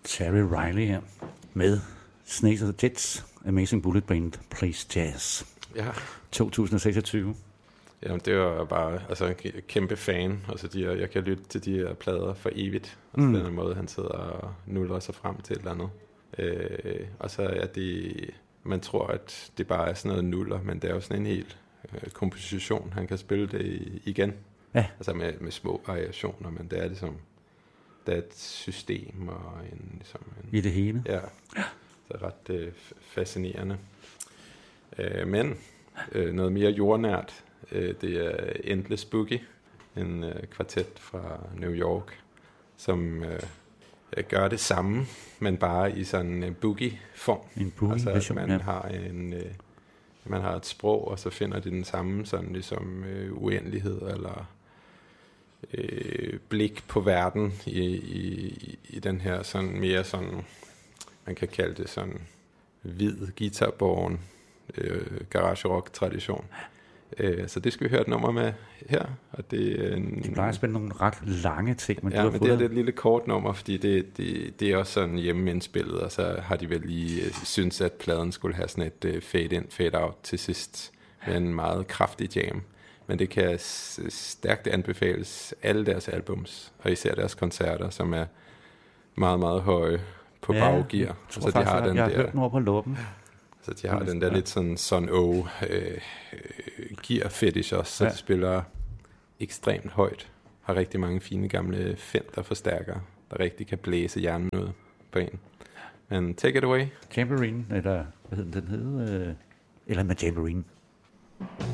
Terry Riley her med Snakes of the Jets, Amazing Bullet Band Plays Jazz. Ja. 2026. Jamen, det var bare en kæmpe fan. Altså, jeg kan lytte til de her plader for evigt. Altså, den her måde, han sidder og nuller sig frem til et eller andet. Og så er det... Man tror, at det bare er sådan noget nuller, men det er jo sådan en hel komposition. Han kan spille det igen. Ja. Altså med små variationer, men det er ligesom... Der er et system og en i det hele. Ja, så ret fascinerende. Men noget mere jordnært, det er Endless Boogie, en kvartet fra New York, som gør det samme, men bare i sådan en boogie-form. En boogie-version, man har et sprog, og så finder de den samme sådan ligesom uendelighed eller blik på verden i den her sådan mere sådan, man kan kalde det sådan hvid guitarborgen garage rock tradition. Så det skal vi høre et nummer med her, og de plejer at spille nogle ret lange ting, men men det er et lille kort nummer, fordi det er også sådan hjemmeindspillet, og så har de vel lige synes, at pladen skulle have sådan et fade in, fade out til sidst med en meget kraftig jam. Men det kan stærkt anbefales alle deres albums, og især deres koncerter, som er meget, meget høje på baggear. Så de har jeg har hørt den over på luppen. Så de har den der lidt sådan Son gear fetish også, så de spiller ekstremt højt. Har rigtig mange fine gamle Fender forstærkere, der rigtig kan blæse hjernen ud på en. Men take it away. Jamboree, eller hvad hed den hed? Eller med Jamboree.